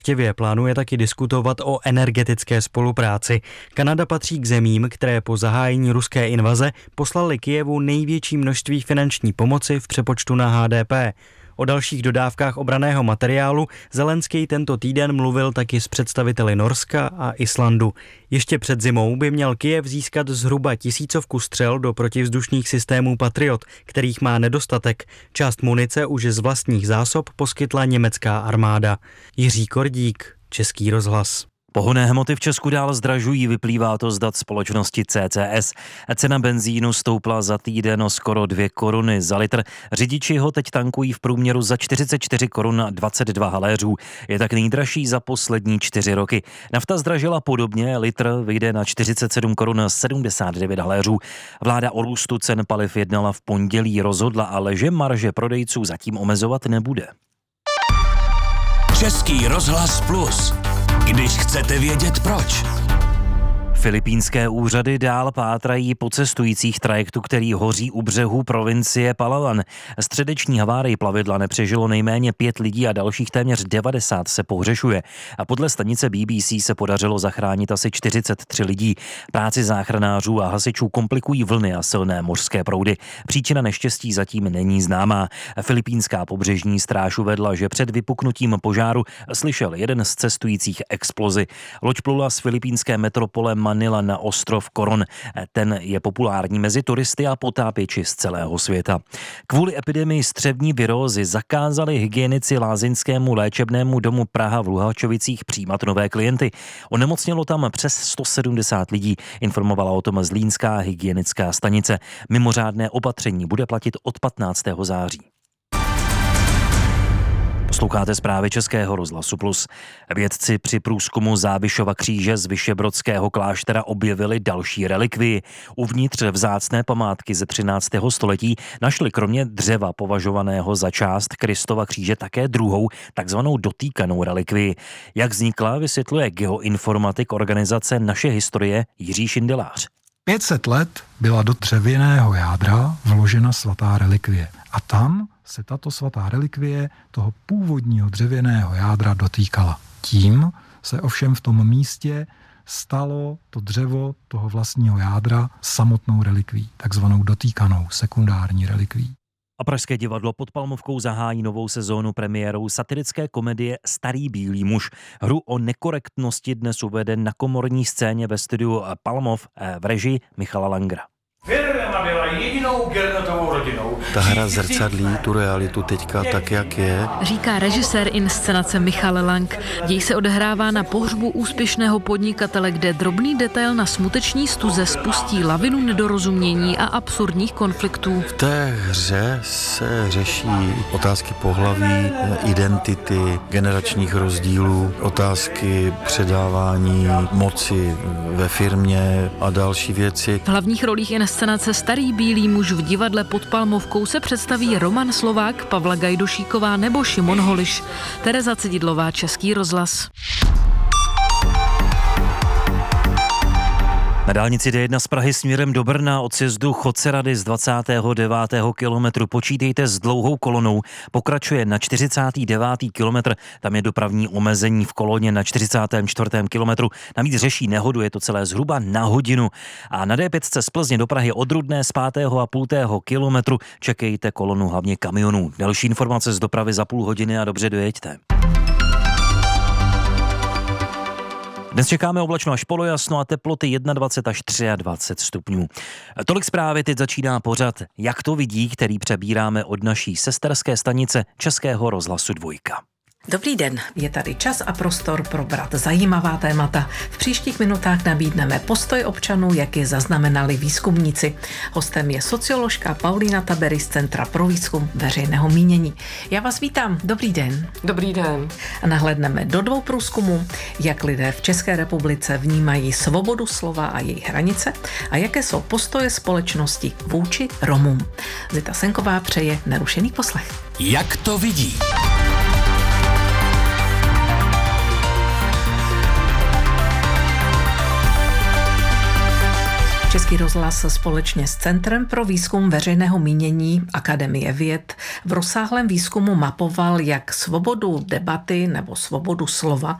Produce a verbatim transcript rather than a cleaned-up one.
Kivě plánuje taky diskutovat o energetické spolupráci. Kanada patří k zemím, které po zahájení ruské invaze poslaly Kyjevu největší množství finanční pomoci v přepočtu na H D P. O dalších dodávkách obranného materiálu Zelenský tento týden mluvil taky s představiteli Norska a Islandu. Ještě před zimou by měl Kyjev získat zhruba tisícovku střel do protivzdušných systémů Patriot, kterých má nedostatek. Část munice už z vlastních zásob poskytla německá armáda. Jiří Kordík, Český rozhlas. Pohonné hmoty v Česku dál zdražují, vyplývá to z dat společnosti C C S. Cena benzínu stoupla za týden o skoro dvě koruny za litr. Řidiči ho teď tankují v průměru za čtyřicet čtyři korun dvacet dva haléřů. Je tak nejdražší za poslední čtyři roky. Nafta zdražila podobně, litr vyjde na čtyřicet sedm korun sedmdesát devět haléřů. Vláda o růstu cen paliv jednala v pondělí, rozhodla ale, že marže prodejců zatím omezovat nebude. Český rozhlas Plus. Když chcete vědět proč. Filipínské úřady dál pátrají po cestujících trajektu, který hoří u břehu provincie Palawan. Středeční havárii plavidla nepřežilo nejméně pět lidí a dalších téměř devadesát se pohřešuje. A podle stanice B B C se podařilo zachránit asi čtyřicet tři lidí. Práci záchranářů a hasičů komplikují vlny a silné mořské proudy. Příčina neštěstí zatím není známá. Filipínská pobřežní stráž uvedla, že před vypuknutím požáru slyšel jeden z cestujících explozi. Loď plula z filipínské metropole Manila na ostrov Coron. Ten je populární mezi turisty a potápěči z celého světa. Kvůli epidemii střevní virózy zakázali hygienici lázeňskému léčebnému domu Praha v Luhačovicích přijímat nové klienty. Onemocnělo tam přes sto sedmdesát lidí, informovala o tom zlínská hygienická stanice. Mimořádné opatření bude platit od patnáctého září. Posloucháte zprávy Českého rozhlasu Plus. Vědci při průzkumu Závišova kříže z Vyšebrodského kláštera objevili další relikvii. Uvnitř vzácné památky ze třináctého století našli kromě dřeva považovaného za část Kristova kříže také druhou, takzvanou dotýkanou relikvii. Jak vznikla, vysvětluje geoinformatik organizace Naše historie Jiří Šindelář. pět set let byla do dřevěného jádra vložena svatá relikvie a tam se tato svatá relikvie toho původního dřevěného jádra dotýkala. Tím se ovšem v tom místě stalo to dřevo toho vlastního jádra samotnou relikví, takzvanou dotýkanou sekundární relikví. A Pražské divadlo pod Palmovkou zahájí novou sezónu premiérou satirické komedie Starý bílý muž. Hru o nekorektnosti dnes uvede na komorní scéně ve studiu Palmov v režii Michala Langera. Firma byla jedinou Gernotovou rodinou. Ta hra zrcadlí tu realitu teďka tak, jak je. Říká režisér inscenace Michal Lang. Děj se odehrává na pohřbu úspěšného podnikatele, kde drobný detail na smuteční stuze spustí lavinu nedorozumění a absurdních konfliktů. V té hře se řeší otázky pohlaví, identity, generačních rozdílů, otázky předávání moci ve firmě a další věci. V hlavních rolích inscenace Starý bílý muž v divadle pod Palmovkou se představí Roman Slovák, Pavla Gajdošíková nebo Šimon Holiš. Tereza Cididlová, Český rozhlas. Na dálnici D jedna z Prahy směrem do Brna od sjezdu Chodcerady z dvacátého devátého kilometru počítejte s dlouhou kolonou. Pokračuje na čtyřicátý devátý kilometr, tam je dopravní omezení v koloně na čtyřicátém čtvrtém kilometru. Navíc řeší nehodu, je to celé zhruba na hodinu. A na D pět z Plzně do Prahy od Rudné z pátého a půltého kilometru čekejte kolonu hlavně kamionů. Další informace z dopravy za půl hodiny a dobře dojeďte. Dnes čekáme oblačno až polojasno a teploty dvacet jedna až dvacet tři stupňů. Tolik zprávy, teď začíná pořad Jak to vidí, který přebíráme od naší sesterské stanice Českého rozhlasu Dvojka. Dobrý den, je tady čas a prostor probrat zajímavá témata. V příštích minutách nabídneme postoj občanů, jak je zaznamenali výzkumníci. Hostem je socioložka Paulína Tabery z Centra pro výzkum veřejného mínění. Já vás vítám, dobrý den. Dobrý den. A nahlédneme do dvou průzkumů, jak lidé v České republice vnímají svobodu slova a její hranice a jaké jsou postoje společnosti vůči Romům. Zita Senková přeje nerušený poslech. Jak to vidí? Český Český rozhlas společně s Centrem pro výzkum veřejného mínění Akademie věd v rozsáhlém výzkumu mapoval, jak svobodu debaty nebo svobodu slova